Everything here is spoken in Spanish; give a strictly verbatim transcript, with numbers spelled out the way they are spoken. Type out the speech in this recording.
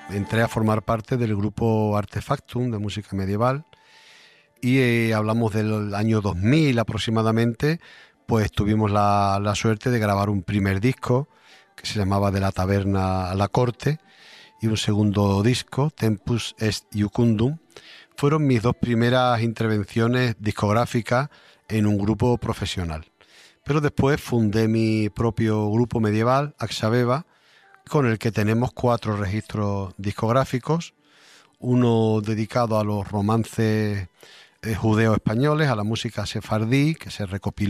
entré a formar parte del grupo Artefactum de música medieval y eh, hablamos del año dos mil aproximadamente, pues tuvimos la, la suerte de grabar un primer disco que se llamaba De la taberna a la corte y un segundo disco, Tempus est Iucundum. Fueron mis dos primeras intervenciones discográficas en un grupo profesional. Pero después fundé mi propio grupo medieval, Axabeba, con el que tenemos cuatro registros discográficos, uno dedicado a los romances eh, judeo-españoles, a la música sefardí, que se recopiló